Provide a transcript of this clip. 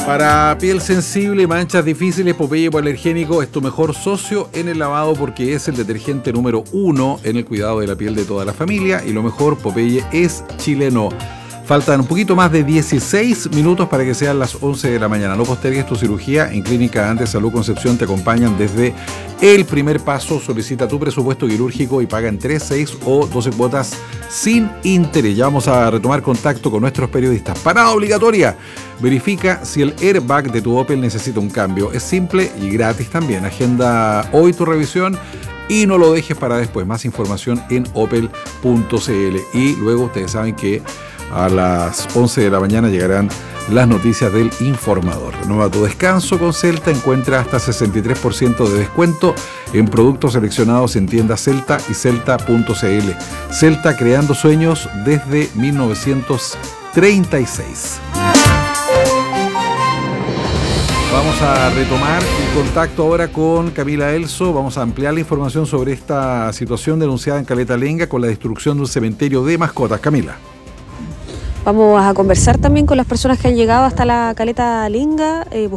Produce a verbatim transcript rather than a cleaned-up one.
Para piel sensible y manchas difíciles, Popeye Hipoalergénico es tu mejor socio en el lavado porque es el detergente número uno en el cuidado de la piel de toda la familia. Y lo mejor, Popeye es chileno. Faltan un poquito más de dieciséis minutos para que sean las once de la mañana. No postergues tu cirugía. En Clínica Andes Salud Concepción te acompañan desde el primer paso. Solicita tu presupuesto quirúrgico y paga en tres, seis o doce cuotas sin interés. Ya vamos a retomar contacto con nuestros periodistas. Parada obligatoria. Verifica si el airbag de tu Opel necesita un cambio. Es simple y gratis también. Agenda hoy tu revisión y no lo dejes para después. Más información en opel punto c l. Y luego ustedes saben que a las once de la mañana llegarán las noticias del informador. Renueva tu descanso con Celta. Encuentra hasta sesenta y tres por ciento de descuento en productos seleccionados en tiendas Celta y celta punto c l. Celta, creando sueños desde mil novecientos treinta y seis. Vamos a retomar el contacto ahora con Camila Elso. Vamos a ampliar la información sobre esta situación denunciada en Caleta Lenga con la destrucción de un cementerio de mascotas. Camila. Vamos a conversar también con las personas que han llegado hasta la Caleta Lenga, eh,